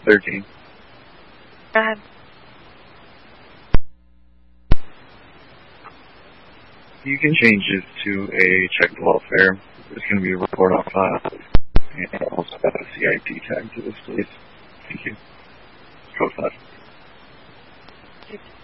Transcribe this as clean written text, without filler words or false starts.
13. Go ahead. You can change it to a check welfare. There's going to be a report on file. And also have a CID tag to this, please. Thank you. Go 5.